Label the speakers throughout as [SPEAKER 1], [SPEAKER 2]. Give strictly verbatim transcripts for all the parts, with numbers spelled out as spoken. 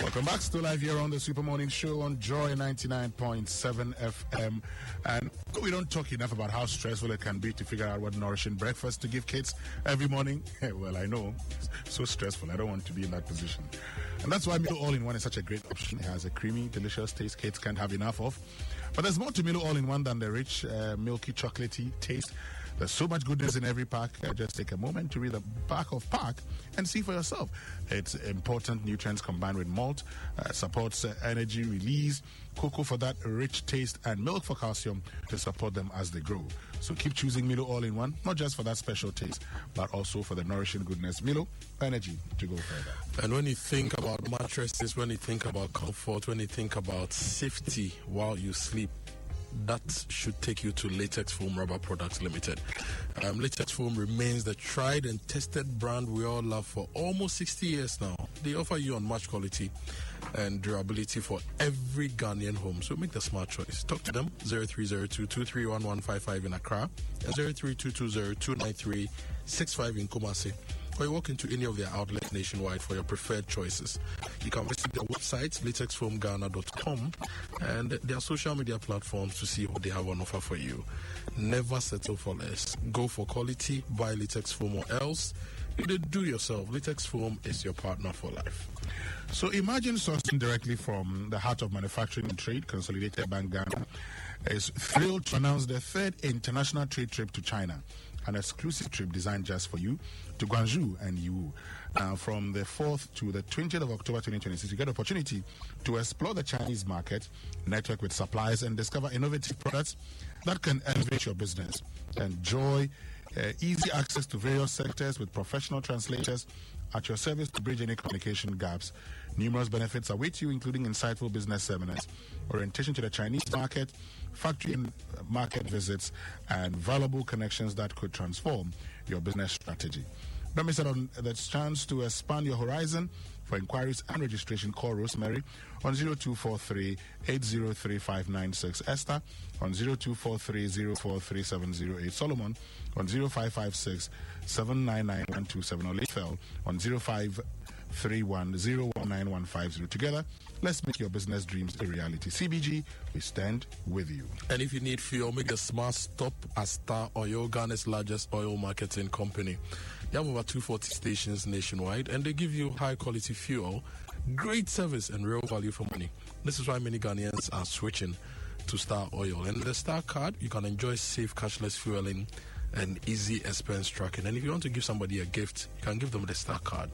[SPEAKER 1] Welcome back. Still live here on the Super Morning Show on Joy ninety-nine point seven F M. And we don't talk enough about how stressful it can be to figure out what nourishing breakfast to give kids every morning. Well, I know. It's so stressful. I don't want to be in that position. And that's why Milo All-in-One is such a great option. It has a creamy, delicious taste kids can't have enough of. But there's more to Milo All-in-One than the rich, uh, milky, chocolatey taste. There's so much goodness in every pack. Uh, just take a moment to read the back of pack and see for yourself. It's important nutrients combined with malt, uh, supports uh, energy release, cocoa for that rich taste, and milk for calcium to support them as they grow. So keep choosing Milo All-in-One, not just for that special taste, but also for the nourishing goodness. Milo, energy to go further.
[SPEAKER 2] And when you think about mattresses, when you think about comfort, when you think about safety while you sleep, that should take you to Latex Foam Rubber Products Limited. Um, Latex Foam remains the tried and tested brand we all love for almost sixty years now. They offer you unmatched quality and durability for every Ghanaian home. So make the smart choice. Talk to them, zero three zero two, two three one one five five in Accra and zero three two two zero, two nine three six five in Kumasi. Or you walk into any of their outlets nationwide for your preferred choices. You can visit their website, latex foam ghana dot com, and their social media platforms to see what they have on offer for you. Never settle for less. Go for quality, buy Latex Foam or else you do yourself. Latex Foam is your partner for life.
[SPEAKER 1] So imagine sourcing directly from the heart of manufacturing and trade. Consolidated Bank Ghana is thrilled to announce the third international trade trip to China. An exclusive trip designed just for you to Guangzhou and Yiwu. Uh, from the fourth to the twentieth of October twenty twenty-six, you get the opportunity to explore the Chinese market, network with suppliers, and discover innovative products that can elevate your business. Enjoy uh, easy access to various sectors with professional translators at your service to bridge any communication gaps. Numerous benefits await you, including insightful business seminars, orientation to the Chinese market, factory and market visits, and valuable connections that could transform your business strategy. Don't miss out on the chance to expand your horizon. For inquiries and registration, call Rosemary on zero two four three, eight zero three five nine six, Esther on zero two four three, zero four three seven zero eight, Solomon on zero five five six, seven nine nine one two seven, or Lethal on zero five three one, zero one nine one five zero. Together, let's make your business dreams a reality. C B G, we stand with you.
[SPEAKER 2] And if you need fuel, make a smart stop at Star Oil, Ghana's largest oil marketing company. They have over two hundred forty stations nationwide, and they give you high-quality fuel, great service, and real value for money. This is why many Ghanaians are switching to Star Oil. And the Star card, you can enjoy safe cashless fueling and easy expense tracking. And if you want to give somebody a gift, you can give them the Star card,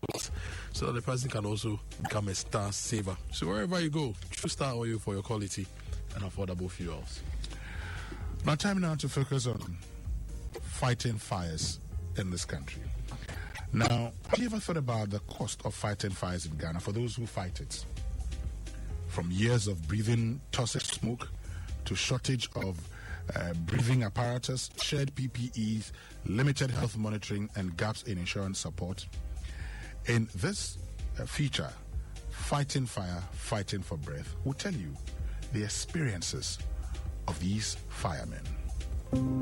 [SPEAKER 2] so that the person can also become a Star saver. So wherever you go, choose Star Oil for your quality and affordable fuels.
[SPEAKER 1] Now, time now to focus on fighting fires in this country. Now, have you ever thought about the cost of fighting fires in Ghana for those who fight it? From years of breathing toxic smoke to shortage of uh, breathing apparatus, shared P P Es, limited health monitoring, and gaps in insurance support. In this uh, feature, Fighting Fire, Fighting for Breath, will tell you the experiences of these firemen.